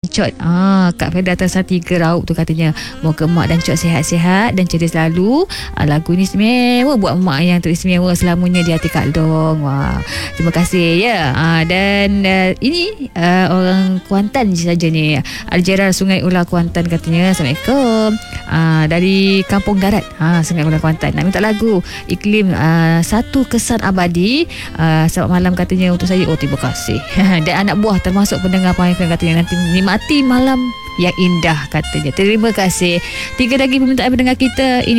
Cot. Kak Feda Tersa 3 Raup tu katanya, moga mak dan Cot sihat-sihat dan ceria selalu. Lagu ni istimewa buat mak yang teristimewa selamanya di hati Kak Long. Wah, terima kasih ya. Dan ini orang Kuantan saja ni. Aljerar Sungai Ular Kuantan katanya, Assalamualaikum. Dari Kampung Darat, Sungai Ular Kuantan, nak minta lagu Iklim, Satu Kesan Abadi. Selamat malam katanya untuk saya. Terima kasih. Dan anak buah termasuk pendengar Pahang FM katanya, nanti nikmati malam yang indah katanya. Terima kasih. 3 lagi permintaan pendengar kita ini.